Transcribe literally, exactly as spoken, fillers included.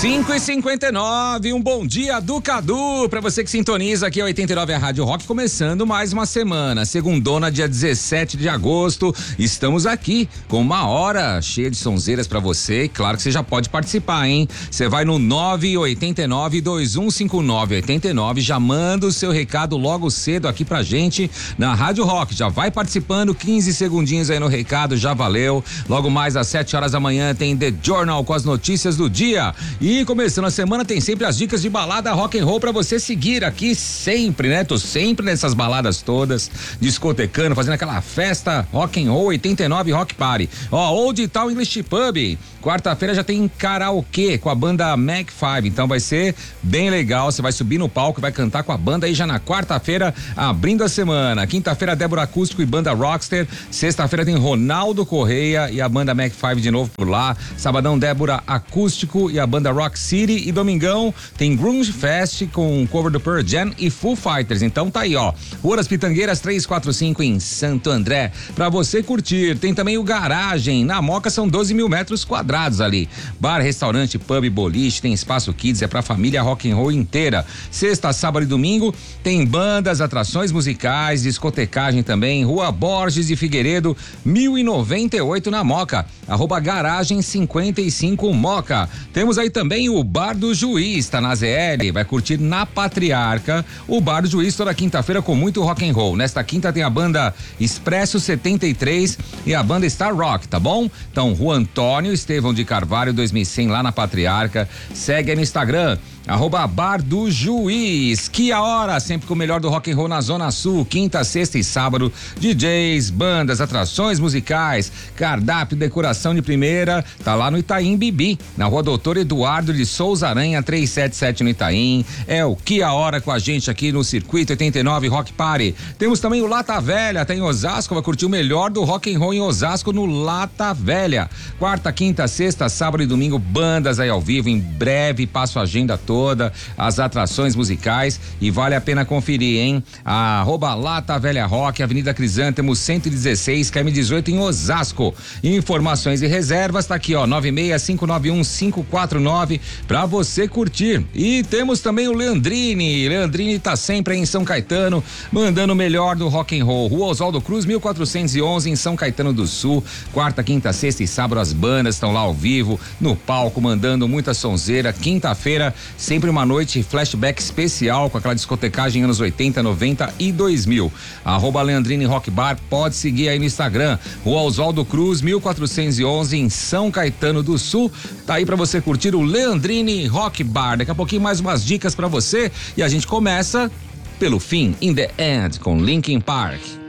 cinco e cinquenta e nove, um bom dia do Cadu, pra você que sintoniza aqui a oitenta e nove a Rádio Rock, começando mais uma semana, segundona, dia dezessete de agosto, estamos aqui com uma hora cheia de sonzeiras pra você, e claro que você já pode participar, hein? Você vai no nove oito nove, dois um cinco nove oito nove, já manda o seu recado logo cedo aqui pra gente na Rádio Rock, já vai participando, quinze segundinhos aí no recado, já valeu. Logo mais às sete horas da manhã tem The Journal com as notícias do dia. E começando a semana tem sempre as dicas de balada rock and roll pra você seguir aqui sempre, né? Tô sempre nessas baladas todas, discotecando, fazendo aquela festa rock and roll oitenta e nove Rock Party. Ó, Old Town English Pub, quarta-feira já tem karaokê com a banda Mac five, então vai ser bem legal, você vai subir no palco e vai cantar com a banda aí já na quarta-feira, abrindo a semana. Quinta-feira Débora Acústico e banda Rockster, sexta-feira tem Ronaldo Correia e a banda Mac five de novo por lá, sabadão Débora Acústico e a banda Rock City, e domingão tem Grunge Fest com cover do Pearl Jam e Foo Fighters. Então tá aí, ó, Rua das Pitangueiras trezentos e quarenta e cinco em Santo André, pra você curtir. Tem também o Garagem, na Moca são doze mil metros quadrados ali, bar, restaurante, pub, boliche, tem espaço kids, é pra família rock and roll inteira. Sexta, sábado e domingo tem bandas, atrações musicais, discotecagem também, Rua Borges de Figueiredo mil e noventa e oito na Moca, arroba Garagem cinquenta e cinco Moca. Temos aí também o Bar do Juiz, tá na Z L, vai curtir na Patriarca, o Bar do Juiz toda quinta-feira com muito rock and roll. Nesta quinta tem a banda Expresso setenta e três e a banda Star Rock, tá bom? Então, Rua Antônio Estevão de Carvalho dois mil e cem lá na Patriarca. Segue aí no Instagram, arroba Bar do Juiz. Que a hora, sempre com o melhor do rock and roll na Zona Sul, quinta, sexta e sábado, D Js, bandas, atrações musicais, cardápio, decoração de primeira, tá lá no Itaim Bibi, na Rua Doutor Eduardo de Souza Aranha, trezentos e setenta e sete no Itaim. É o Que a Hora com a gente aqui no Circuito oitenta e nove Rock Party. Temos também o Lata Velha, tá em Osasco, vai curtir o melhor do rock and roll em Osasco no Lata Velha. Quarta, quinta, sexta, sábado e domingo, bandas aí ao vivo, em breve passo a agenda toda. Toda as atrações musicais e vale a pena conferir, hein? A arroba Lata Velha Rock, Avenida Crisântemo cento e dezesseis, K M dezoito em Osasco. Informações e reservas tá aqui, ó, nove seis cinco nove um cinco quatro nove pra você curtir. E temos também o Leandrini. Leandrini tá sempre aí em São Caetano, mandando o melhor do rock and roll. Rua Oswaldo Cruz mil quatrocentos e onze em São Caetano do Sul. Quarta, quinta, sexta e sábado as bandas estão lá ao vivo no palco mandando muita sonzeira. Quinta-feira sempre uma noite flashback especial com aquela discotecagem anos oitenta, noventa e dois mil. Arroba Leandrini Rock Bar, pode seguir aí no Instagram. Rua Oswaldo Cruz, mil quatrocentos e onze em São Caetano do Sul. Tá aí pra você curtir o Leandrini Rock Bar. Daqui a pouquinho mais umas dicas pra você e a gente começa pelo fim, In The End, com Linkin Park.